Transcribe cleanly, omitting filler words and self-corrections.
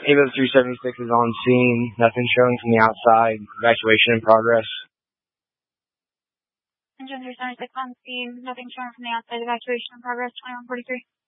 Avo 376 is on scene. Nothing showing from the outside. Evacuation in progress. Engine 376 on scene. Nothing showing from the outside. Evacuation in progress. 2143.